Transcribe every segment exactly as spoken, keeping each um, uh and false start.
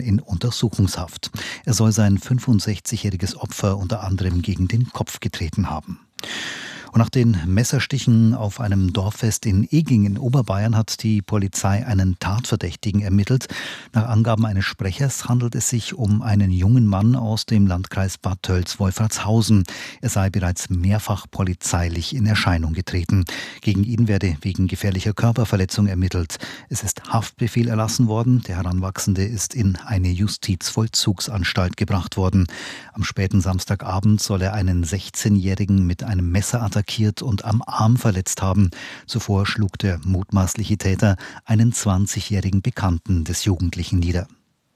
in Untersuchungshaft. Er soll sein fünfundsechzigjähriges Opfer unter anderem gegen den Kopf getreten haben. Und nach den Messerstichen auf einem Dorffest in Eging in Oberbayern hat die Polizei einen Tatverdächtigen ermittelt. Nach Angaben eines Sprechers handelt es sich um einen jungen Mann aus dem Landkreis Bad Tölz-Wolfratshausen. Er sei bereits mehrfach polizeilich in Erscheinung getreten. Gegen ihn werde wegen gefährlicher Körperverletzung ermittelt. Es ist Haftbefehl erlassen worden. Der Heranwachsende ist in eine Justizvollzugsanstalt gebracht worden. Am späten Samstagabend soll er einen sechzehnjährigen mit einem Messer attackiert und am Arm verletzt haben. Zuvor schlug der mutmaßliche Täter einen zwanzigjährigen Bekannten des Jugendlichen nieder.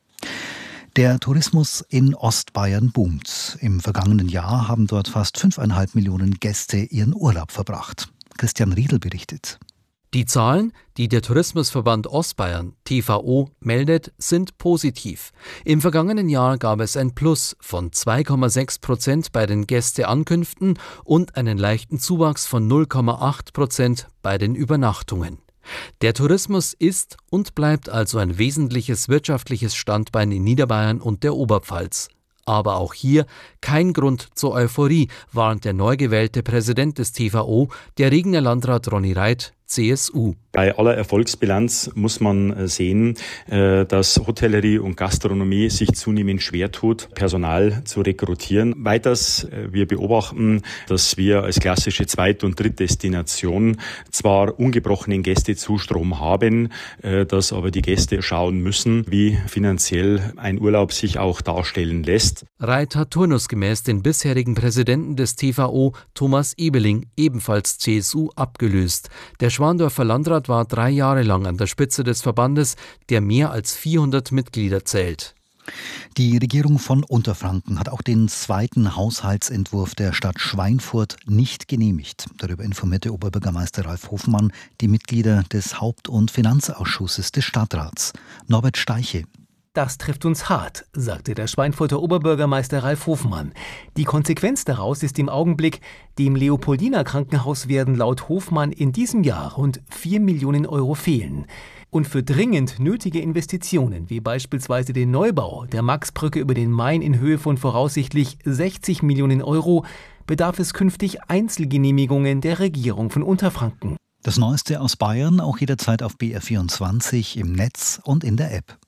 Der Tourismus in Ostbayern boomt. Im vergangenen Jahr haben dort fast fünfeinhalb Millionen Gäste ihren Urlaub verbracht. Christian Riedl berichtet. Die Zahlen, die der Tourismusverband Ostbayern, T V O, meldet, sind positiv. Im vergangenen Jahr gab es ein Plus von zwei Komma sechs Prozent bei den Gästeankünften und einen leichten Zuwachs von null Komma acht Prozent bei den Übernachtungen. Der Tourismus ist und bleibt also ein wesentliches wirtschaftliches Standbein in Niederbayern und der Oberpfalz. Aber auch hier kein Grund zur Euphorie, warnt der neu gewählte Präsident des T V O, der Riegener Landrat Ronny Reit, C S U. Bei aller Erfolgsbilanz muss man sehen, dass Hotellerie und Gastronomie sich zunehmend schwer tut, Personal zu rekrutieren. Weiters, wir beobachten, dass wir als klassische Zweit- und Drittdestination zwar ungebrochenen Gästezustrom haben, dass aber die Gäste schauen müssen, wie finanziell ein Urlaub sich auch darstellen lässt. Reit hat turnusgemäß den bisherigen Präsidenten des T V O, Thomas Ebeling, ebenfalls C S U, abgelöst. Der Schwandorfer Landrat war drei Jahre lang an der Spitze des Verbandes, der mehr als vierhundert Mitglieder zählt. Die Regierung von Unterfranken hat auch den zweiten Haushaltsentwurf der Stadt Schweinfurt nicht genehmigt. Darüber informierte Oberbürgermeister Ralf Hofmann die Mitglieder des Haupt- und Finanzausschusses des Stadtrats. Norbert Steiche. Das trifft uns hart, sagte der Schweinfurter Oberbürgermeister Ralf Hofmann. Die Konsequenz daraus ist im Augenblick, dem Leopoldiner Krankenhaus werden laut Hofmann in diesem Jahr rund vier Millionen Euro fehlen. Und für dringend nötige Investitionen, wie beispielsweise den Neubau der Maxbrücke über den Main in Höhe von voraussichtlich sechzig Millionen Euro, bedarf es künftig Einzelgenehmigungen der Regierung von Unterfranken. Das Neueste aus Bayern auch jederzeit auf B R vierundzwanzig im Netz und in der App.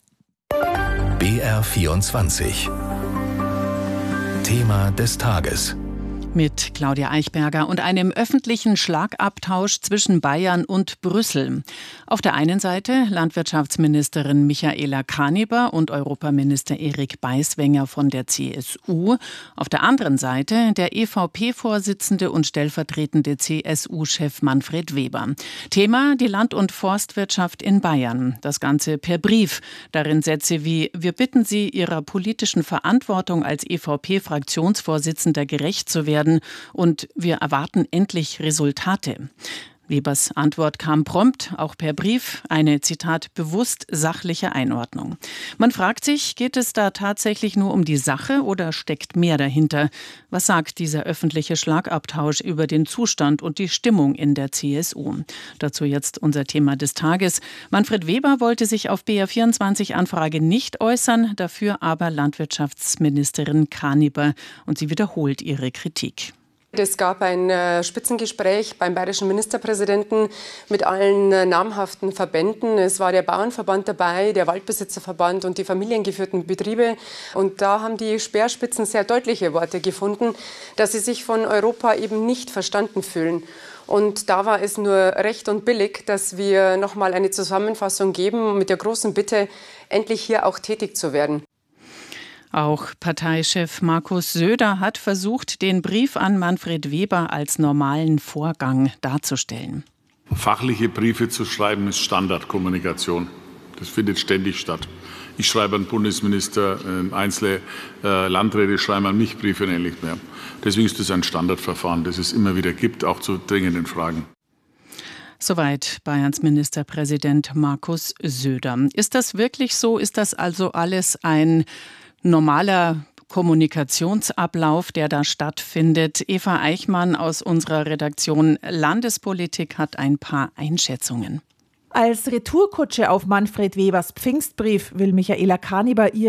B R vierundzwanzig. Thema des Tages. Mit Claudia Eichberger und einem öffentlichen Schlagabtausch zwischen Bayern und Brüssel. Auf der einen Seite Landwirtschaftsministerin Michaela Kaniber und Europaminister Erik Beiswenger von der C S U. Auf der anderen Seite der E V P-Vorsitzende und stellvertretende C S U-Chef Manfred Weber. Thema die Land- und Forstwirtschaft in Bayern. Das Ganze per Brief. Darin Sätze wie: Wir bitten Sie, Ihrer politischen Verantwortung als E V P-Fraktionsvorsitzender gerecht zu werden. Und wir erwarten endlich Resultate. Webers Antwort kam prompt, auch per Brief, eine, Zitat, bewusst sachliche Einordnung. Man fragt sich, geht es da tatsächlich nur um die Sache oder steckt mehr dahinter? Was sagt dieser öffentliche Schlagabtausch über den Zustand und die Stimmung in der C S U? Dazu jetzt unser Thema des Tages. Manfred Weber wollte sich auf B R vierundzwanzig Anfrage nicht äußern, dafür aber Landwirtschaftsministerin Kaniber, und sie wiederholt ihre Kritik. Es gab ein äh, Spitzengespräch beim bayerischen Ministerpräsidenten mit allen äh, namhaften Verbänden. Es war der Bauernverband dabei, der Waldbesitzerverband und die familiengeführten Betriebe. Und da haben die Speerspitzen sehr deutliche Worte gefunden, dass sie sich von Europa eben nicht verstanden fühlen. Und da war es nur recht und billig, dass wir noch mal eine Zusammenfassung geben mit der großen Bitte, endlich hier auch tätig zu werden. Auch Parteichef Markus Söder hat versucht, den Brief an Manfred Weber als normalen Vorgang darzustellen. Fachliche Briefe zu schreiben ist Standardkommunikation. Das findet ständig statt. Ich schreibe an Bundesminister, einzelne Landräte schreiben an mich Briefe und ähnlich mehr. Deswegen ist das ein Standardverfahren, das es immer wieder gibt, auch zu dringenden Fragen. Soweit Bayerns Ministerpräsident Markus Söder. Ist das wirklich so? Ist das also alles ein normaler Kommunikationsablauf, der da stattfindet? Eva Eichmann aus unserer Redaktion Landespolitik hat ein paar Einschätzungen. Als Retourkutsche auf Manfred Webers Pfingstbrief will Michaela Kaniber ihr